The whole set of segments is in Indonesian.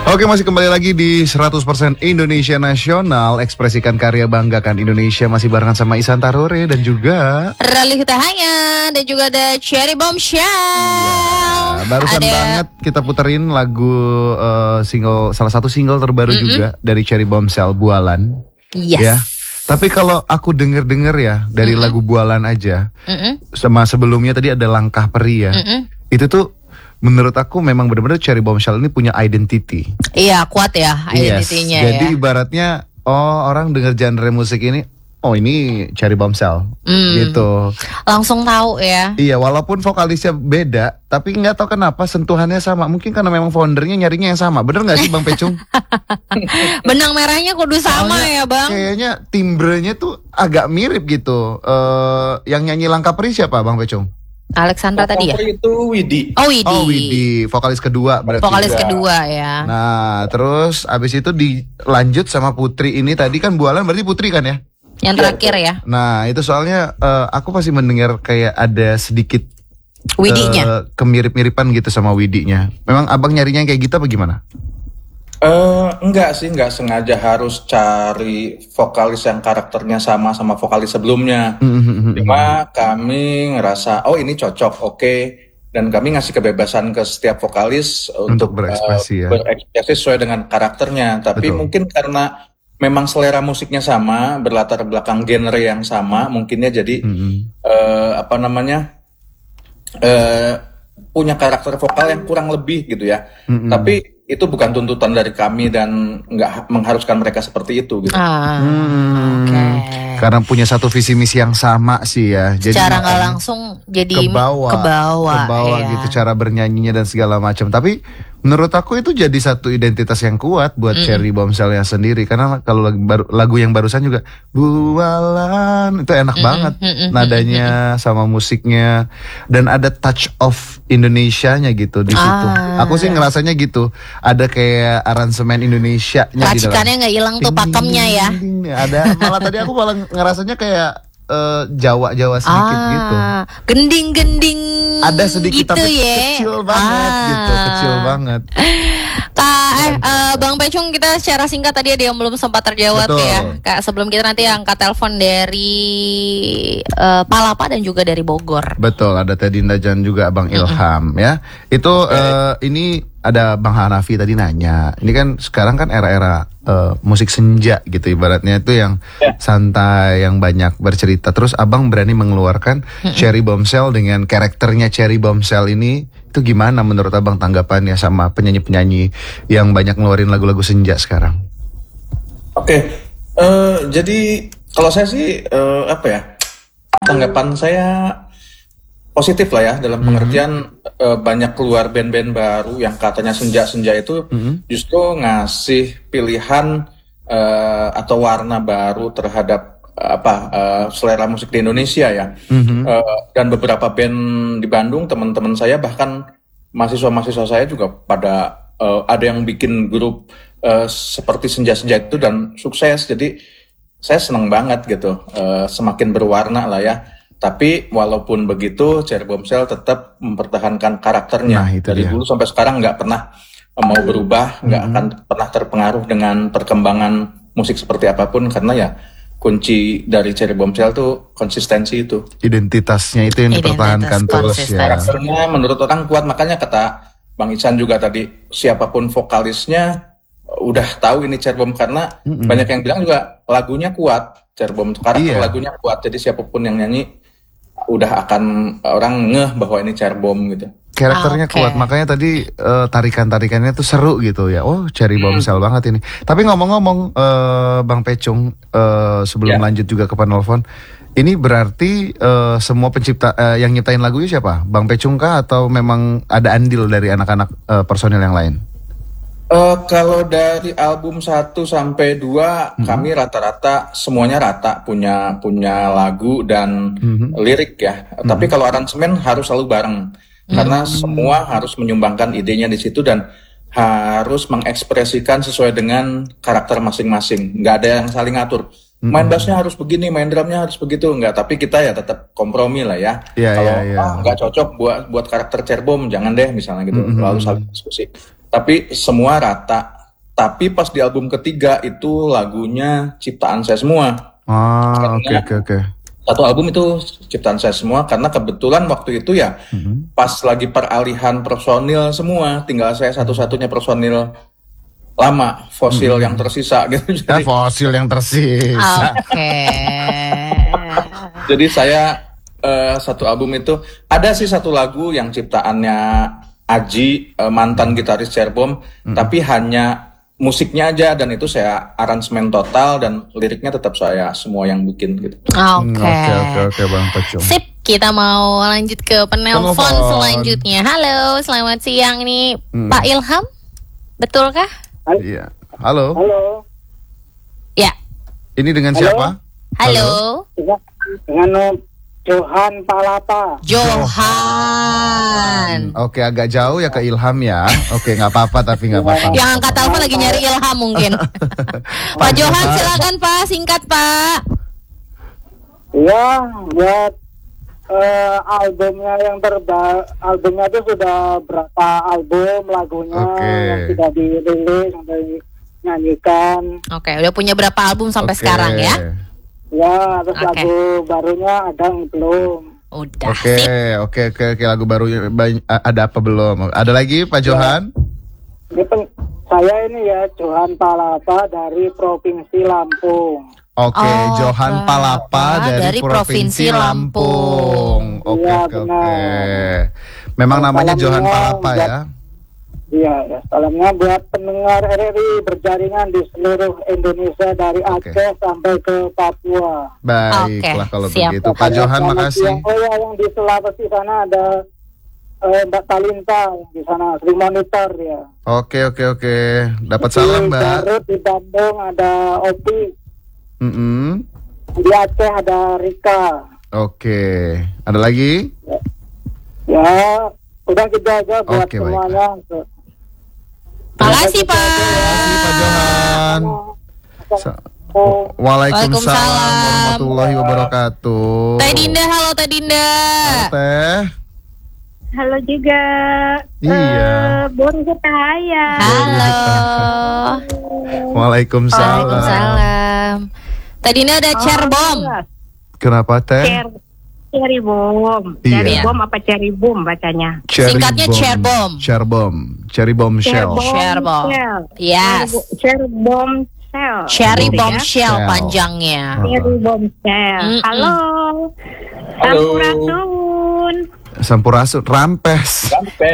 Oke, masih kembali lagi di 100% Indonesia Nasional. Ekspresikan karya, banggakan Indonesia. Masih barengan sama Ihsan Tarore dan juga Rally Hutahaya. Dan juga ada Cherry Bombshell. barusan banget kita puterin lagu salah satu single terbaru juga dari Cherry Bombshell, Bualan. Yes. Ya. Tapi kalau aku denger ya dari lagu Bualan aja, sama sebelumnya tadi ada Langkah Peri ya. Itu tuh menurut aku memang benar-benar Cherry Bombshell ini punya identity. Iya, kuat ya identitinya. Jadi ibaratnya orang dengar genre musik ini, ini Cherry Bombshell gitu. Langsung tahu ya. Iya, walaupun vokalisnya beda, tapi nggak tahu kenapa sentuhannya sama. Mungkin karena memang foundernya nyarinya yang sama. Bener nggak sih Bang Pecung? Benang merahnya kudu sama ya Bang. Kayaknya timbrenya tuh agak mirip gitu. Yang nyanyi Langkah Peri siapa Bang Pecung? Alexandra tadi ya? Itu Widi. Oh Widi. Oh Widi, vokalis kedua berarti. Vokalis kedua ya. Nah, terus abis itu dilanjut sama Putri ini tadi kan Bualan berarti Putri kan ya? Yang terakhir ya. Nah, itu soalnya aku pasti mendengar kayak ada sedikit Widinya. kemirip-miripan gitu sama Widinya. Memang abang nyarinya kayak gitu apa gimana? Enggak sih, enggak sengaja harus cari vokalis yang karakternya sama vokalis sebelumnya. Cuma kami ngerasa, ini cocok, oke. Dan kami ngasih kebebasan ke setiap vokalis Untuk berekspresi ya. berekspresi sesuai dengan karakternya. Tapi mungkin karena memang selera musiknya sama, berlatar belakang genre yang sama, mungkinnya jadi punya karakter vokal yang kurang lebih gitu ya. Tapi itu bukan tuntutan dari kami dan nggak mengharuskan mereka seperti itu gitu. Karena punya satu visi misi yang sama sih ya. Jadi secara nggak langsung jadi ke bawah ya. gitu cara bernyanyinya dan segala macam. Tapi menurut aku itu jadi satu identitas yang kuat buat Cherry Bombshell yang sendiri. Karena kalau lagu yang barusan juga Bualan itu enak banget nadanya sama musiknya dan ada touch of Indonesianya gitu di situ. Aku sih ngerasanya gitu. Ada kayak aransemen Indonesianya di dalam. Racikannya nggak hilang tuh pakemnya ya. Ada malah tadi aku malah ngerasanya kayak Jawa sedikit gitu. Gending-gending. Ada sedikit gitu tapi ya. kecil banget gitu, kecil banget. Bang Pecung, kita secara singkat tadi ada yang belum sempat terjawab. Betul. Ya. Kak, sebelum kita nanti angkat telepon dari Palapa dan juga dari Bogor. Betul, ada Tedinda dan juga Bang Ilham ya. Itu ini ada Bang Hanafi tadi nanya. Ini kan sekarang kan era-era musik senja gitu ibaratnya itu yang santai, yang banyak bercerita. Terus Abang berani mengeluarkan Cherry Bombshell dengan karakternya Cherry Bombshell ini. Itu gimana menurut Abang tanggapannya sama penyanyi-penyanyi yang banyak ngeluarin lagu-lagu senja sekarang? Jadi kalau saya sih tanggapan saya positif lah ya, dalam pengertian banyak keluar band-band baru yang katanya senja-senja itu justru ngasih pilihan atau warna baru terhadap selera musik di Indonesia ya. Dan beberapa band di Bandung, teman-teman saya bahkan mahasiswa-mahasiswa saya juga pada ada yang bikin grup seperti senja-senja itu dan sukses. Jadi saya senang banget gitu, semakin berwarna lah ya. Tapi walaupun begitu, Cherry Bombshell tetap mempertahankan karakternya. Dari dulu sampai sekarang nggak pernah mau berubah, nggak akan pernah terpengaruh dengan perkembangan musik seperti apapun, karena ya kunci dari Cherry Bombshell tuh konsistensi itu. Identitasnya itu yang dipertahankan terus ya. Karakternya menurut orang kuat, makanya kata Bang Ihsan juga tadi, siapapun vokalisnya udah tahu ini Cherry Bomb, karena banyak yang bilang juga lagunya kuat, Cherry Bomb karakter lagunya kuat, jadi siapapun yang nyanyi udah akan orang ngeh bahwa ini Cherry Bomb gitu. Karakternya kuat, makanya tadi tarikan-tarikannya tuh seru gitu ya. Cherry Bombshell banget ini. Tapi ngomong-ngomong Bang Pecung, sebelum lanjut juga ke penelpon, ini berarti semua pencipta yang nyiptain lagunya siapa? Bang Pecung kah atau memang ada andil dari anak-anak personil yang lain? Kalau dari album 1 sampai 2 kami rata-rata semuanya rata punya lagu dan lirik ya. Tapi kalau aransemen harus selalu bareng. Karena semua harus menyumbangkan idenya di situ dan harus mengekspresikan sesuai dengan karakter masing-masing. Nggak ada yang saling ngatur. Main bassnya harus begini, main drumnya harus begitu, enggak. Tapi kita ya tetap kompromi lah ya. Kalau nggak cocok buat karakter Cherry Bomb, jangan deh misalnya gitu. Lalu saling diskusi. Tapi semua rata Tapi pas di album ketiga itu lagunya ciptaan saya semua. Oke. Satu album itu ciptaan saya semua karena kebetulan waktu itu ya pas lagi peralihan personil semua, tinggal saya satu-satunya personil lama, fosil yang tersisa gitu. Ya, fosil yang tersisa. Oke. Jadi saya satu album itu ada sih satu lagu yang ciptaannya Aji, mantan gitaris Cerbom, tapi hanya musiknya aja dan itu saya aransemen total dan liriknya tetap saya semua yang bikin gitu. Oke, Bang Pecung. Sip, kita mau lanjut ke penelpon selanjutnya. Halo, selamat siang nih Pak Ilham. Betulkah? Iya. Halo. Ya. Ini dengan siapa? Halo. Dengan Johan Palapa. Johan. Oke, agak jauh ya ke Ilham ya. Oke, nggak apa-apa tapi nggak apa-apa. Yang angkat telepon lagi nyari Ilham mungkin. Pak Johan silakan Pak, singkat Pak. Iya, buat albumnya yang albumnya itu sudah berapa album lagunya yang sudah dirilis, yang dinyanyikan. Oke, udah punya berapa album sampai sekarang ya? Ya, terus lagu barunya ada yang belum. Udah. Oke. Lagu baru ada apa belum? Ada lagi Pak Johan? Saya ini ya Johan Palapa dari Provinsi Lampung. Oke, Johan Palapa dari Provinsi Lampung. Oke. Memang namanya Johan Palapa ya? Iya, salamnya buat pendengar RRI berjaringan di seluruh Indonesia dari Aceh sampai ke Papua. Baiklah kalau begitu. Pak Johan, makasih. Yang di Sulawesi sana ada Mbak Talinta di sana, sering monitor ya. Oke. Dapat salam, Mbak. Garut di Bandung ada Opi. Di Aceh ada Rika. Oke. Ada lagi? Ya, udah gitu aja buat semuanya. Makasih Pak. Makasih Pak Johan. Waalaikumsalam warahmatullahi wabarakatuh. Teh Dinda, halo Teh Dinda. Halo Teh. Halo juga. Iya. Bun Cahaya. Halo. Waalaikumsalam. Teh Dinda ada Cerbom. Kenapa Teh? Cherry Bomb. Iya. Cherry Bomb apa Cherry Boom bacanya? Singkatnya Cerbom. Cherry Bomb Shell. Cerbom. Yes. Cherry Bomb Shell. Cherry Gitu Bomb ya. Shell panjangnya. Cherry Bomb Shell. Halo. Sampurasun. Sampurasun Rampes.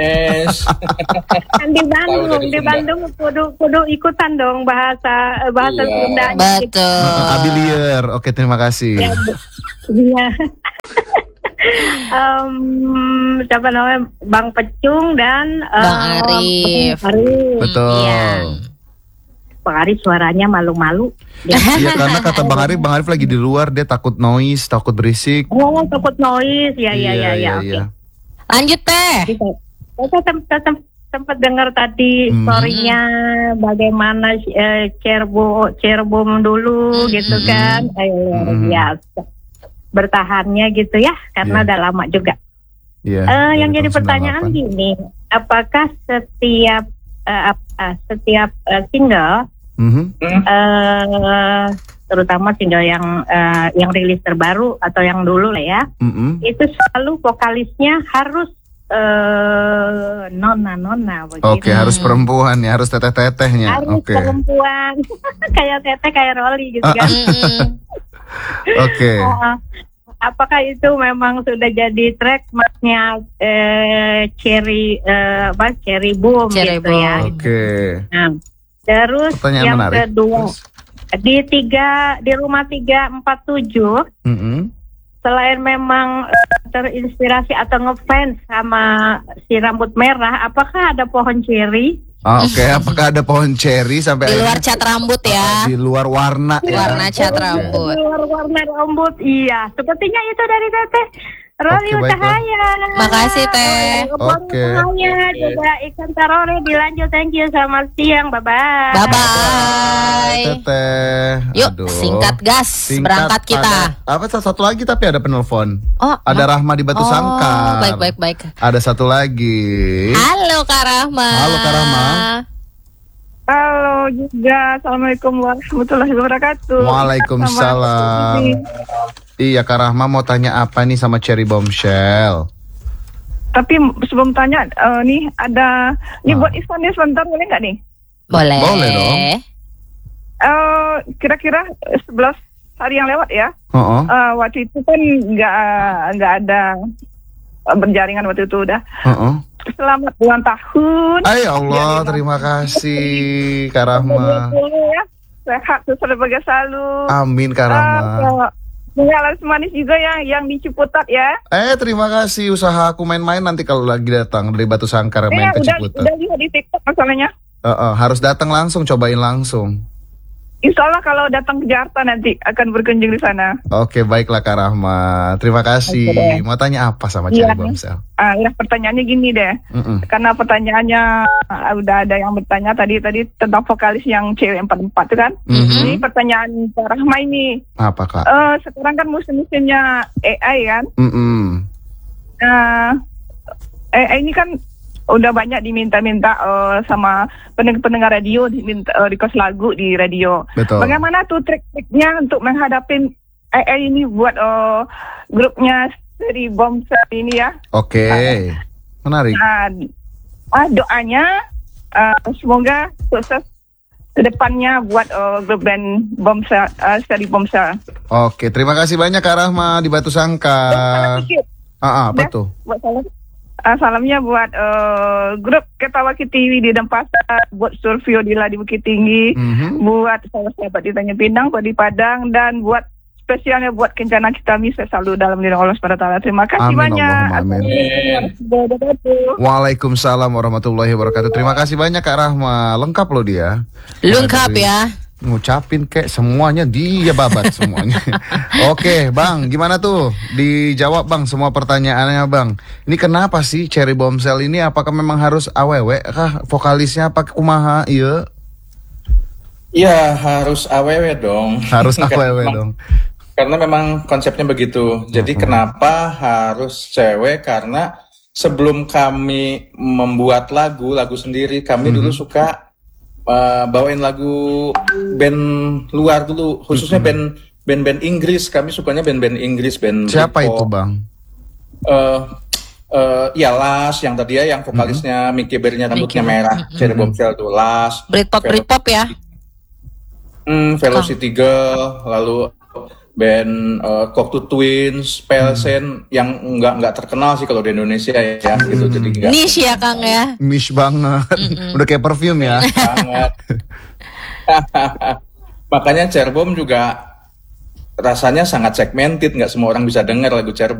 Kan di Bandung kudu ikutan dong bahasa Sunda. Betul. Abilier. Oke, terima kasih. Iya. Siapa namanya Bang Pecung dan Bang Arif. Betul. Iya. Bang Arif suaranya malu-malu. Iya, karena kata Bang Arif lagi di luar, dia takut noise, takut berisik. Oh, takut noise. Ya. Iya. Lanjut Teh. Saya sempat dengar tadi story-nya bagaimana Cerbom dulu gitu kan. Luar biasa. Bertahannya gitu ya, karena udah lama juga. Iya. Yang jadi pertanyaan gini, apakah setiap single, terutama single yang rilis terbaru atau yang dulu lah ya, itu selalu vokalisnya harus nona begitu. Oke, harus perempuan ya, harus teteh-tetehnya. Harus perempuan, kayak teteh, kayak Rolly gitu kan. Oke. Apakah itu memang sudah jadi trademarknya Cherry Boom Cherry gitu Boom. ya? Oke. Nah, terus Pertanyaan yang menarik. kedua, Terus? di rumah 347, selain memang terinspirasi atau ngefans sama si rambut merah, apakah ada pohon cherry? Oke, apakah ada pohon cherry sampai Di luar cat rambut ya. di luar warna ya? Warna cat rambut. Di luar warna rambut, iya. Sepertinya itu dari Teteh Rolly Oke, Utahaya. Makasih Teh. Oke. Utahaya juga Ikan Tarore dilanjut. Thank you, selamat siang, bye-bye. Bye-bye. Teteh. Yuk, Aduh. singkat gas. Berangkat kita. Apa satu lagi tapi ada penelpon. Oh, Ada Rahma di Batu Sangkar. Baik. Ada satu lagi. Halo Kak Rahma. Halo, Kak Rahma. Halo juga. Assalamualaikum warahmatullahi wabarakatuh. Waalaikumsalam. Iya, Kak Rahma mau tanya apa nih sama Cherry Bombshell? Tapi sebelum tanya, nih ada, buat Ihsan nih sebentar boleh nggak nih? Boleh. Boleh dong. Kira-kira 11 hari yang lewat ya. Waktu itu kan nggak ada berjaringan waktu itu udah. Selamat ulang tahun. Ay Allah, terima kasih Kak Rahma. Ya. Sehat sebagai selalu. Amin Kak Rahma. Laras manis juga yang di Ciputat ya. Terima kasih, usaha aku main-main nanti kalau lagi datang dari Batu Sangkar main ke Ciputat. Udah lihat di TikTok masalahnya. Harus datang langsung, cobain langsung. Insya Allah kalau datang ke Jakarta nanti akan berkunjung di sana. Oke, baiklah Kak Rahma. Terima kasih. Oke, mau tanya apa sama Cherry Bombshell? Pertanyaannya gini deh. Karena pertanyaannya udah ada yang bertanya tadi tentang vokalis yang cewek 44 itu kan. Ini pertanyaan Kak Rahma ini. Apa Kak? Sekarang kan musim-musimnya AI kan. AI ini kan udah banyak diminta-minta sama pendengar radio, diminta request lagu di radio. Betul. Bagaimana tuh trik-triknya untuk menghadapi AI ini buat grupnya Cherry Bombshell ini ya? Oke, menarik. Doanya semoga sukses kedepannya buat grup band Bombshell, Cherry Bombshell. Oke, terima kasih banyak Kak Rahma di Batu Sangkar. Apa tuh? Salamnya buat grup Ketawa Kitiwi di Denpasar, buat Survio Dila di Bukit Tinggi, buat sahabat di Tanjung Pinang, buat di Padang, dan buat spesialnya buat Kencana Kitami, saya selalu dalam diri Allah SWT. Terima kasih banyak. Waalaikumsalam warahmatullahi wabarakatuh. Terima kasih banyak Kak Rahma. Lengkap loh dia. Lengkap ya. Ngucapin kayak semuanya dia babat semuanya. Oke Bang, gimana tuh? Dijawab Bang semua pertanyaannya Bang. Ini kenapa sih Cherry Bombshell ini? Apakah memang harus awewe kah? Vokalisnya pakai kumaha? Iya. Iya harus awewe dong. Harus awewe dong. Karena memang konsepnya begitu. Jadi kenapa harus cewek? Karena sebelum kami membuat lagu sendiri, kami dulu suka bawain lagu band luar dulu, khususnya band Inggris. Kami sukanya band Inggris, band siapa Britpop. itu Bang? Ya Las, yang tadi ya, yang vokalisnya Mickey Berry rambutnya merah, Cherry Bombshell tuh Las. Britpop ya? Velocity Girl, lalu band Cocteau Twins, Pelsen, yang nggak terkenal sih kalau di Indonesia ya, gitu. Jadi nggak. Niche ya Kang ya. Niche banget. Udah kayak perfume ya. Banget. Makanya Cerbom juga rasanya sangat segmented, nggak semua orang bisa dengar lagu Cerbom.